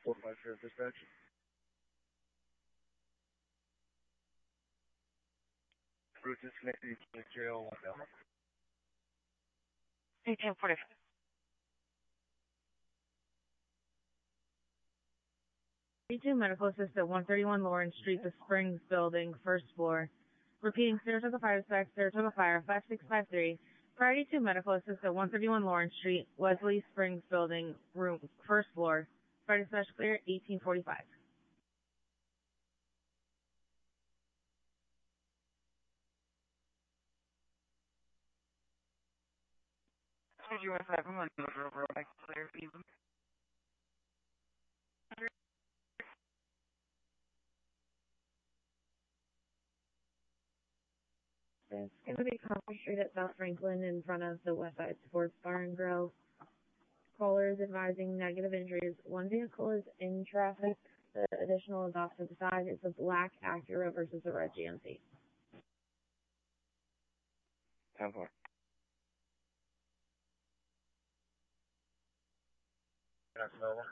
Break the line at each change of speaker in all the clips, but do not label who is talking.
450 dispatch. Route disconnected to jail 1 down.
1845.
Two medical assistant, 131 Lawrence Street, the Springs Building, first floor. Repeating, Saratoga Fire Dispatch, Saratoga Fire, 5653. Priority 2 medical assistant, 131 Lawrence Street, Wesley Springs Building, room, first floor. Fire Dispatch clear, 1845.
Did you want to have him on the road? I clear even.
It's going to be Coffee Street at South Franklin in front of the West Side Sports Bar and Grill. Caller is advising negative injuries. One vehicle is in traffic. The additional is off to the side. It's a black Acura versus a red GMC.
10-4. That's over.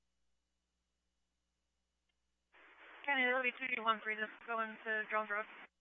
County LB 213, this is going to Jones Road.